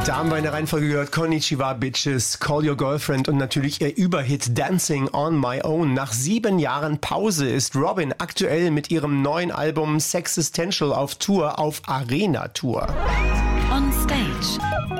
Da haben wir in der Reihenfolge gehört Konnichiwa Bitches, Call Your Girlfriend und natürlich ihr Überhit Dancing on My Own. Nach 7 Jahren Pause ist Robyn aktuell mit ihrem neuen Album Sexistential auf Tour, auf Arena-Tour. On Stage.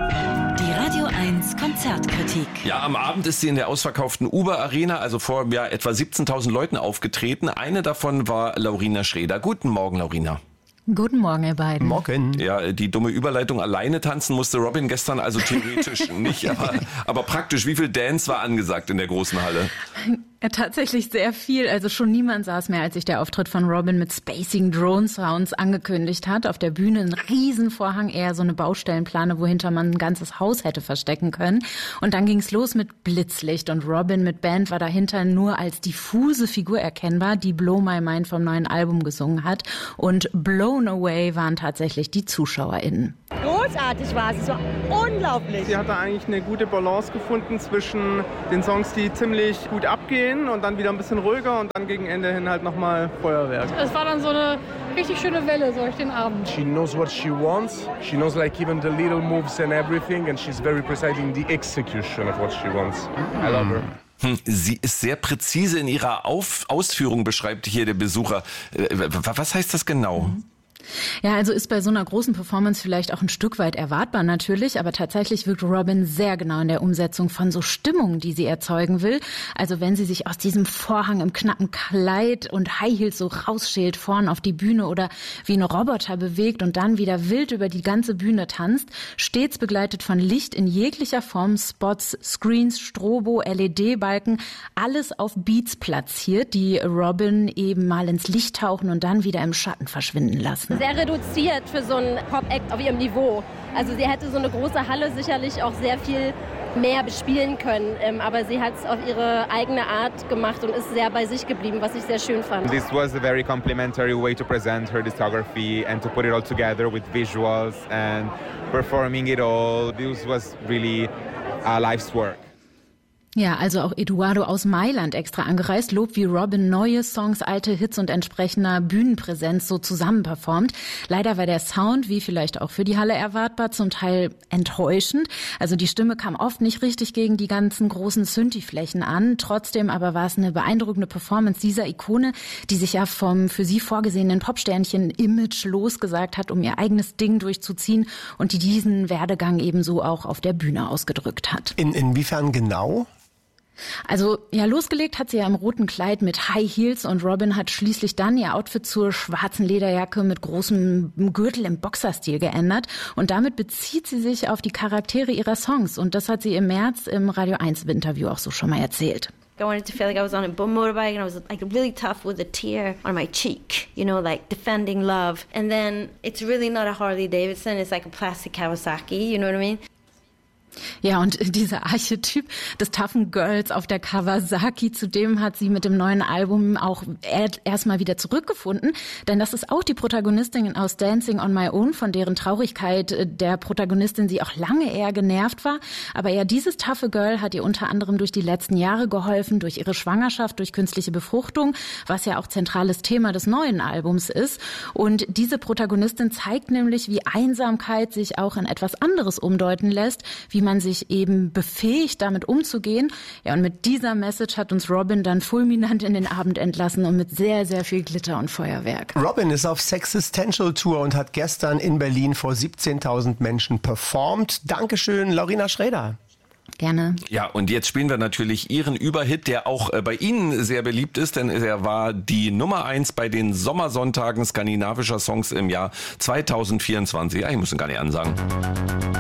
Die Radio 1 Konzertkritik. Ja, am Abend ist sie in der ausverkauften Uber Arena, also vor etwa 17.000 Leuten aufgetreten. Eine davon war Laurina Schräder. Guten Morgen, Laurina. Guten Morgen, ihr beiden. Morgen. Ja, die dumme Überleitung, alleine tanzen musste Robyn gestern, also theoretisch nicht, aber praktisch. Wie viel Dance war angesagt in der großen Halle? Ja, tatsächlich sehr viel. Also schon niemand saß mehr, als sich der Auftritt von Robyn mit spacing Drone-Sounds angekündigt hat. Auf der Bühne ein Riesenvorhang, eher so eine Baustellenplane, wohinter man ein ganzes Haus hätte verstecken können. Und dann ging's los mit Blitzlicht und Robyn mit Band war dahinter nur als diffuse Figur erkennbar, die Blow My Mind vom neuen Album gesungen hat. Und Blown Away waren tatsächlich die ZuschauerInnen. Großartig war es, es war unglaublich. Sie hatte eigentlich eine gute Balance gefunden zwischen den Songs, die ziemlich gut abgehen und dann wieder ein bisschen ruhiger und dann gegen Ende hin halt nochmal Feuerwerk. Es war dann so eine richtig schöne Welle durch den Abend. She knows what she wants. She knows like even the little moves and everything and she's very precise in the execution of what she wants. I love her. Sie ist sehr präzise in ihrer Ausführung, beschreibt hier der Besucher. Was heißt das genau? Ja, also ist bei so einer großen Performance vielleicht auch ein Stück weit erwartbar natürlich, aber tatsächlich wirkt Robyn sehr genau in der Umsetzung von so Stimmungen, die sie erzeugen will. Also wenn sie sich aus diesem Vorhang im knappen Kleid und High Heels so rausschält, vorn auf die Bühne oder wie ein Roboter bewegt und dann wieder wild über die ganze Bühne tanzt, stets begleitet von Licht in jeglicher Form, Spots, Screens, Strobo, LED-Balken, alles auf Beats platziert, die Robyn eben mal ins Licht tauchen und dann wieder im Schatten verschwinden lassen. Sehr reduziert für so einen Pop-Act auf ihrem Niveau. Also sie hätte so eine große Halle sicherlich auch sehr viel mehr bespielen können, aber sie hat es auf ihre eigene Art gemacht und ist sehr bei sich geblieben, was ich sehr schön fand. This was a very complimentary way to present her discography and to put it all together with visuals and performing it all. This was really a life's work. Ja, also auch Eduardo aus Mailand extra angereist, lobt, wie Robyn neue Songs, alte Hits und entsprechender Bühnenpräsenz so zusammen performt. Leider war der Sound, wie vielleicht auch für die Halle erwartbar, zum Teil enttäuschend. Also die Stimme kam oft nicht richtig gegen die ganzen großen Synthi-Flächen an. Trotzdem aber war es eine beeindruckende Performance dieser Ikone, die sich ja vom für sie vorgesehenen Popsternchen-Image losgesagt hat, um ihr eigenes Ding durchzuziehen und die diesen Werdegang ebenso auch auf der Bühne ausgedrückt hat. Inwiefern genau? Also ja, losgelegt hat sie ja im roten Kleid mit High Heels und Robyn hat schließlich dann ihr Outfit zur schwarzen Lederjacke mit großem Gürtel im Boxerstil geändert und damit bezieht sie sich auf die Charaktere ihrer Songs und das hat sie im März im Radio 1 Interview auch so schon mal erzählt. I wanted to feel like I was on a motorbike and I was like really tough with a tear on my cheek, you know, like defending love. And then it's really not a Harley Davidson, it's like a plastic Kawasaki, you know what I mean? Ja, und dieser Archetyp des toughen Girls auf der Kawasaki, zu dem hat sie mit dem neuen Album auch erstmal wieder zurückgefunden. Denn das ist auch die Protagonistin aus Dancing on My Own, von deren Traurigkeit der Protagonistin sie auch lange eher genervt war. Aber ja, dieses toughe Girl hat ihr unter anderem durch die letzten Jahre geholfen, durch ihre Schwangerschaft, durch künstliche Befruchtung, was ja auch zentrales Thema des neuen Albums ist. Und diese Protagonistin zeigt nämlich, wie Einsamkeit sich auch in etwas anderes umdeuten lässt, wie man sich eben befähigt, damit umzugehen. Ja, und mit dieser Message hat uns Robyn dann fulminant in den Abend entlassen und mit sehr, sehr viel Glitter und Feuerwerk. Robyn ist auf Sexistential Tour und hat gestern in Berlin vor 17.000 Menschen performt. Dankeschön, Laurina Schräder. Gerne. Ja, und jetzt spielen wir natürlich ihren Überhit, der auch bei Ihnen sehr beliebt ist, denn er war die Nummer 1 bei den Sommersonntagen skandinavischer Songs im Jahr 2024. Ja, ich muss ihn gar nicht ansagen.